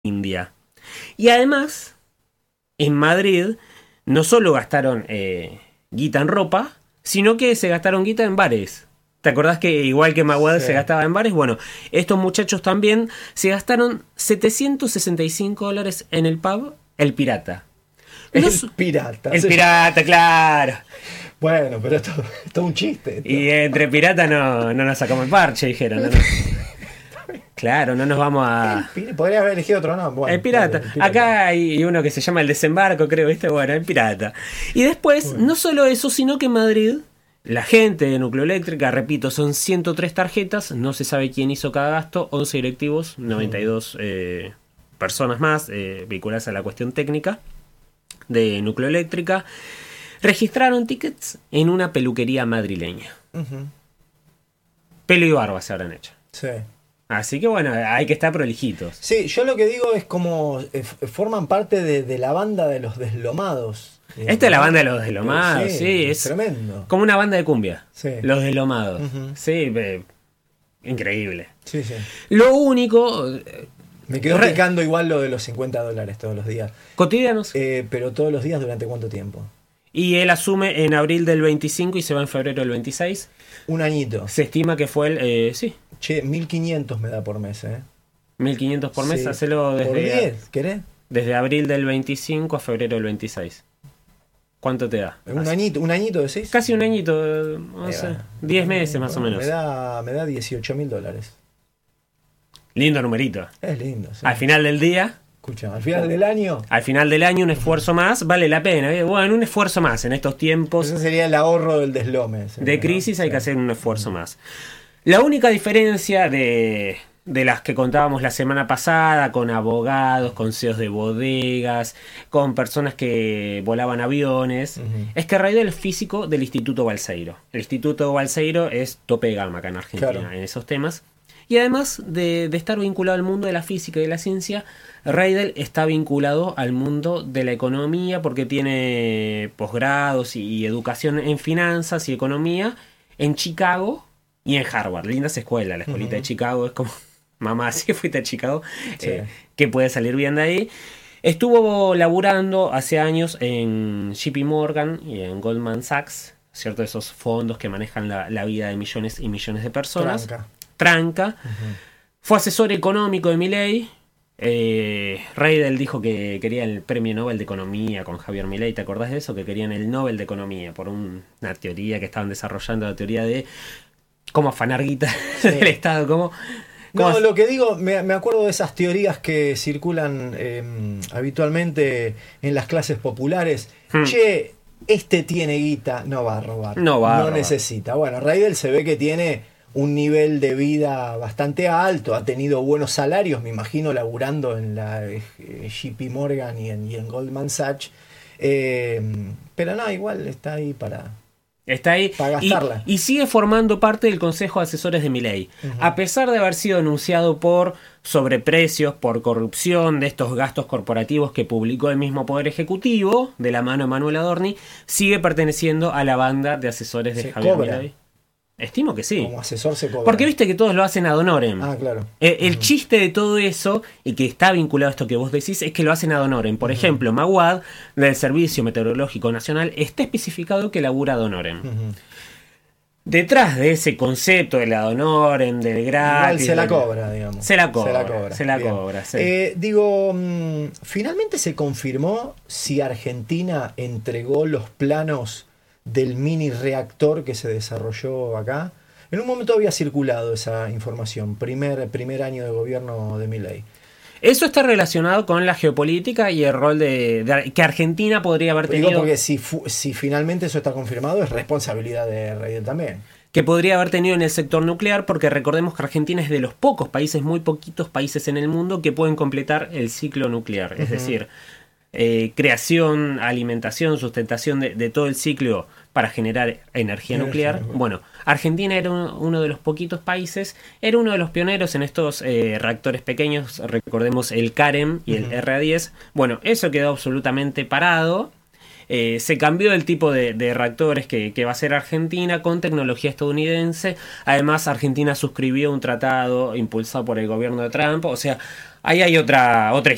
India. Y además, en Madrid, no solo gastaron guita en ropa, sino que se gastaron guita en bares. ¿Te acordás que igual que Maguad se gastaba en bares? Bueno, estos muchachos también se gastaron $765 en el pub El Pirata. El Pirata. El Pirata, claro. Bueno, pero esto es un chiste. Esto. Y entre pirata no nos sacamos el parche, dijeron. ¿No? Claro, no nos vamos a... Podría haber elegido otro nombre. Bueno, el pirata. el Pirata. Acá hay uno que se llama El Desembarco, creo, ¿viste? Bueno, El Pirata. Y después, no solo eso, sino que en Madrid, la gente de Nucleoeléctrica, repito, son 103 tarjetas, no se sabe quién hizo cada gasto, 11 directivos, 92 personas más vinculadas a la cuestión técnica de Nucleoeléctrica, registraron tickets en una peluquería madrileña. Pelo y barba se habrán hecho. Sí. Así que bueno, hay que estar prolijitos. Sí, yo lo que digo es como forman parte de la banda de los Deslomados. Esta es la banda de los Deslomados, sí, es tremendo. Como una banda de cumbia. Sí. Los Deslomados. Sí, increíble. Sí, sí. Lo único... Me quedó picando igual lo de los $50 todos los días. ¿Cotidianos? Pero todos los días, ¿durante cuánto tiempo? Y él asume en abril del 25 y se va en febrero del 26. Un añito. Se estima que fue el... sí. Che, 1.500 me da por mes, 1.500 por mes, sí. hacelo desde... ¿Por 10? ¿Querés? Desde abril del 25 a febrero del 26. ¿Cuánto te da? ¿Un añito decís? Casi un añito, no sé, 10 meses más o menos. Me da $18.000. Lindo numerito. Es lindo, sí. Al final del día... Escucha, al final del año... Al final del año un esfuerzo más vale la pena. Bueno, un esfuerzo más en estos tiempos... Ese sería el ahorro del deslome. De crisis, ¿no? Hay que hacer un esfuerzo más. La única diferencia de las que contábamos la semana pasada, con abogados, con CEOs de bodegas, con personas que volaban aviones, es que Reidel es físico del Instituto Balseiro. El Instituto Balseiro es tope de gama acá en Argentina, claro, en esos temas. Y además de estar vinculado al mundo de la física y de la ciencia, Reidel está vinculado al mundo de la economía porque tiene posgrados y educación en finanzas y economía en Chicago y en Harvard. Lindas escuelas, la escuelita de Chicago es como, mamá, si fuiste a Chicago, sí, que puede salir bien de ahí. Estuvo laburando hace años en JP Morgan y en Goldman Sachs, ¿cierto? Esos fondos que manejan la vida de millones y millones de personas. Tranca. Fue asesor económico de Milei. Reidel dijo que quería el premio Nobel de Economía con Javier Milei. ¿Te acordás de eso? Que querían el Nobel de Economía por una teoría que estaban desarrollando, la teoría de cómo afanar guita del Estado. No, lo que digo, me acuerdo de esas teorías que circulan habitualmente en las clases populares. Che, este tiene guita, no va a robar. No necesita. Bueno, Reidel se ve que tiene un nivel de vida bastante alto, ha tenido buenos salarios, me imagino, laburando en la JP Morgan y en Goldman Sachs. Pero no, igual está ahí para gastarla. Y sigue formando parte del Consejo de Asesores de Milei. A pesar de haber sido denunciado por sobreprecios, por corrupción de estos gastos corporativos que publicó el mismo Poder Ejecutivo, de la mano de Manuel Adorni, sigue perteneciendo a la banda de asesores de Javier Milei. Estimo que sí. Como asesor se cobra. Porque viste que todos lo hacen ad honorem. Ah, claro. El chiste de todo eso, y que está vinculado a esto que vos decís, es que lo hacen ad honorem. Por ejemplo, Maguad, del Servicio Meteorológico Nacional, está especificado que labura ad honorem. Detrás de ese concepto del ad honorem, del gratis... Igual se la cobra, digamos. Se la cobra. Sí. Finalmente se confirmó si Argentina entregó los planos del mini reactor que se desarrolló acá. En un momento había circulado esa información, primer año de gobierno de Milei. Eso está relacionado con la geopolítica y el rol que Argentina podría haber tenido. Digo porque si finalmente eso está confirmado, es responsabilidad de Reidel también. Que podría haber tenido en el sector nuclear, porque recordemos que Argentina es de los pocos países, muy poquitos países en el mundo que pueden completar el ciclo nuclear. Es decir, creación, alimentación, sustentación de todo el ciclo para generar energía nuclear. Bueno, Argentina era uno de los poquitos países, era uno de los pioneros en estos reactores pequeños, recordemos el CAREM y el RA10. Bueno, eso quedó absolutamente parado. Se cambió el tipo de reactores que va a ser Argentina con tecnología estadounidense. Además, Argentina suscribió un tratado impulsado por el gobierno de Trump. O sea, ahí hay otra